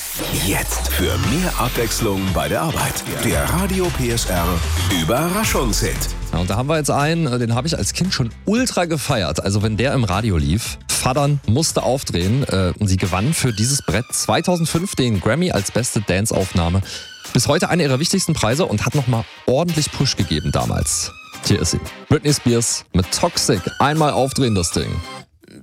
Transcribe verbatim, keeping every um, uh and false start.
Jetzt für mehr Abwechslung bei der Arbeit. Der Radio P S R Überraschungshit. Ja, und da haben wir jetzt einen, den habe ich als Kind schon ultra gefeiert. Also wenn der im Radio lief, Fadern musste aufdrehen. Äh, und sie gewann für dieses Brett zweitausendfünf den Grammy als beste Dance-Aufnahme. Bis heute einer ihrer wichtigsten Preise und hat nochmal ordentlich Push gegeben damals. Hier ist sie. Britney Spears mit Toxic. Einmal aufdrehen das Ding.